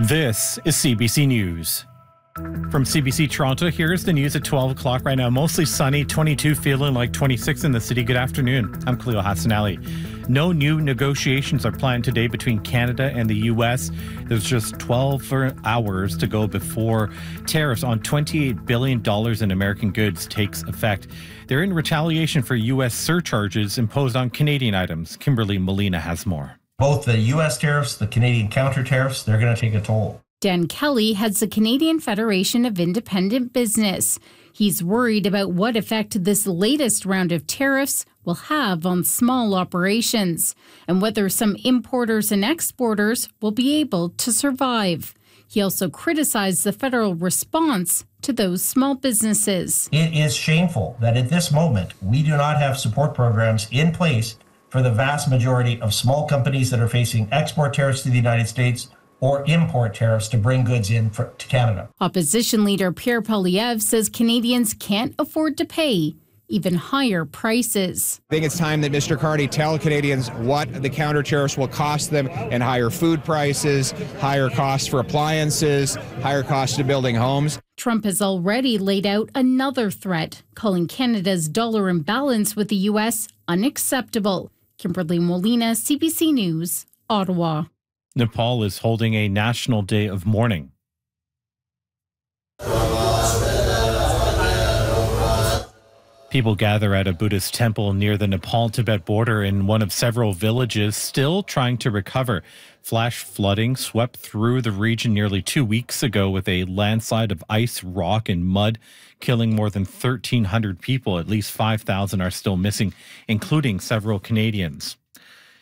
This is CBC News. From CBC Toronto, here's the news at 12 o'clock right now. Mostly sunny, 22, feeling like 26 in the city. Good afternoon. I'm Khalil Hassanali. No new negotiations are planned today between Canada and the U.S. There's just 12 hours to go before tariffs on $28 billion in American goods takes effect. They're in retaliation for U.S. surcharges imposed on Canadian items. Kimberly Molina has more. Both the U.S. tariffs, the Canadian counter tariffs, they're going to take a toll. Dan Kelly heads the Canadian Federation of Independent Business. He's worried about what effect this latest round of tariffs will have on small operations and whether some importers and exporters will be able to survive. He also criticized the federal response to those small businesses. It is shameful that at this moment we do not have support programs in place for the vast majority of small companies that are facing export tariffs to the United States or import tariffs to bring goods in to Canada. Opposition leader Pierre Poilievre says Canadians can't afford to pay even higher prices. I think it's time that Mr. Carney tell Canadians what the counter tariffs will cost them in higher food prices, higher costs for appliances, higher costs to building homes. Trump has already laid out another threat, calling Canada's dollar imbalance with the U.S. unacceptable. Kimberly Molina, CBC News, Ottawa. Nepal is holding a national day of mourning. People gather at a Buddhist temple near the Nepal-Tibet border in one of several villages still trying to recover. Flash flooding swept through the region nearly 2 weeks ago with a landslide of ice, rock, and mud, killing more than 1,300 people. At least 5,000 are still missing, including several Canadians.